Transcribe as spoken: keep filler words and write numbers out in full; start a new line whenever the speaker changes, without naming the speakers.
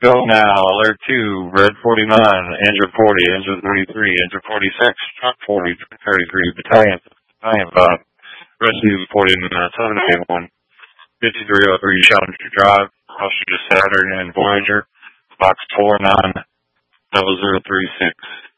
Go now. Alert two, red forty-nine, engine forty, engine thirty-three, engine forty-six, truck forty, thirty-three, battalion, battalion five, rescue forty-nine, seven eighty-one, fifty-three oh three, Challenger Drive, Passenger Saturn and Voyager, box four nine, double zero three six.